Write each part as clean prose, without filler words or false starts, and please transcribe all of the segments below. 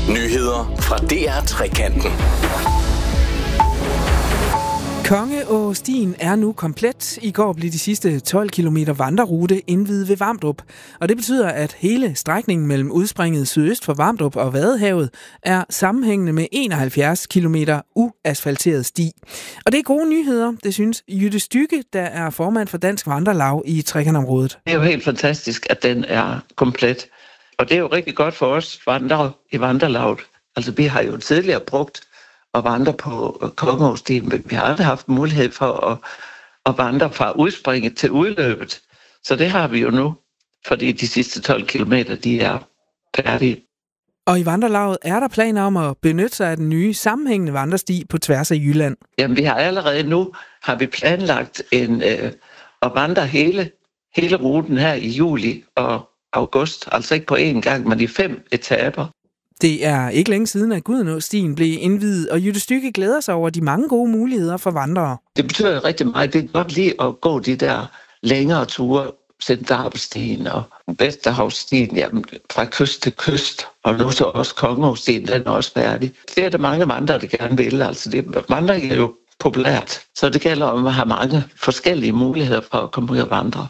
Nyheder fra DR Trekanten. Kongeåstien er nu komplet. I går blev de sidste 12 km vandrerute indviet ved Vamdrup. Og det betyder, at hele strækningen mellem udspringet sydøst for Vamdrup og Vadehavet er sammenhængende med 71 km uasfalteret sti. Og det er gode nyheder, det synes Jytte Stygge, der er formand for Dansk Vandrelaug i Trekantområdet. Det er jo helt fantastisk, at den er komplet. Og det er jo rigtig godt for os vandrere i Vandrelauget. Altså vi har jo tidligere brugt at vandre på Kongeåstien, men vi har aldrig haft mulighed for at vandre fra udspringet til udløbet. Så det har vi jo nu, fordi de sidste 12 kilometer, de er færdige. Og i Vandrelauget er der planer om at benytte sig af den nye sammenhængende vandresti på tværs af Jylland. Jamen vi har allerede nu planlagt at vandre hele ruten her i juli og august. Altså ikke på én gang, men i 5 etaper. Det er ikke længe siden, at Gudenåstien blev indviet, og Jytte Stygge glæder sig over de mange gode muligheder for vandrere. Det betyder rigtig meget. Det er godt lige at gå de der længere ture, Sendarpestien og Vesterhavsstien, jamen, fra kyst til kyst, og nu så også Kongeåstien, den er også færdig. Det er der mange vandrere, der gerne vil. Altså, vandring er jo populært, så det gælder om at have mange forskellige muligheder for at komme ud og vandre.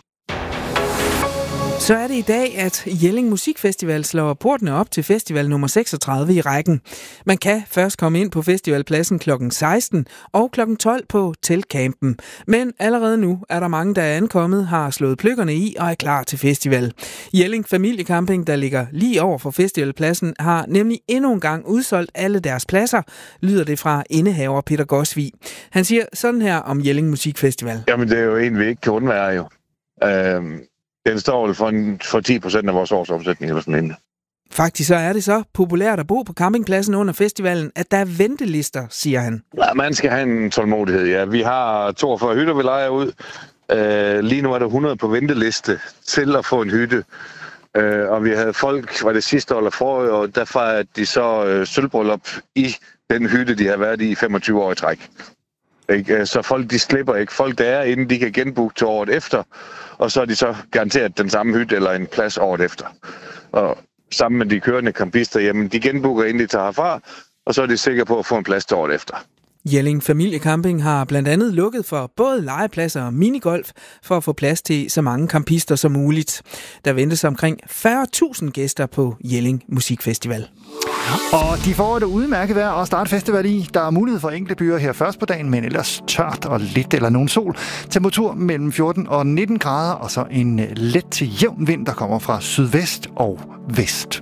Så er det i dag, at Jelling Musikfestival slår portene op til festival nummer 36 i rækken. Man kan først komme ind på festivalpladsen kl. 16 og kl. 12 på teltcampen. Men allerede nu er der mange, der er ankommet, har slået pløkkerne i og er klar til festival. Jelling Familiecamping, der ligger lige over for festivalpladsen, har nemlig endnu en gang udsolgt alle deres pladser, lyder det fra indehaver Peter Gosvig. Han siger sådan her om Jelling Musikfestival. Jamen det er jo en, vi ikke kan undvære jo. Den står vel for 10% af vores årsomsætning eller sådan en. Faktisk så er det så populært at bo på campingpladsen under festivalen, at der er ventelister, siger han. Ja, man skal have en tålmodighed, ja. Vi har 42 hytter, vi lejer ud. Lige nu er der 100 på venteliste til at få en hytte. Og vi havde folk, var det sidste år eller forrige år, der fejrede de så sølvbryllup i den hytte, de har været i 25 år i træk. Ikke? Så folk, de slipper ikke. Folk, der er inde, de kan genbooke til året efter, og så er de så garanteret den samme hytte eller en plads året efter. Og sammen med de kørende campister, jamen, de genbooker inden de tager herfra, og så er de sikre på at få en plads til året efter. Jelling Familiecamping har blandt andet lukket for både legepladser og minigolf for at få plads til så mange campister som muligt. Der ventes omkring 40.000 gæster på Jelling Musikfestival. Og de får et udmærket vejr at starte festival i. Der er mulighed for enkelte byer her først på dagen, men ellers tørt og lidt eller nogen sol. Temperatur mellem 14 og 19 grader, og så en let til jævn vind, der kommer fra sydvest og vest.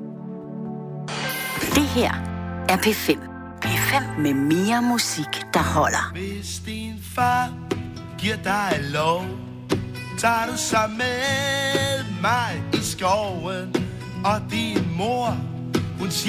Det her er P5. P5 med mere musik, der holder. Hvis din far giver dig lov, tager du så med mig i skoven, og din